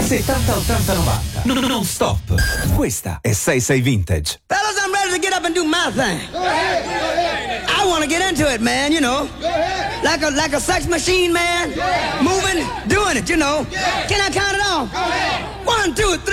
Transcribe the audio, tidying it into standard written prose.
70 80 90. Non stop. Questa è 66 Vintage. Fellas, I'm ready to get up and do my thing. Go ahead. I want to get into it, man, you know. Like a sex machine, man. Moving, doing it, you know. Can I count it off? 1, 2, 3.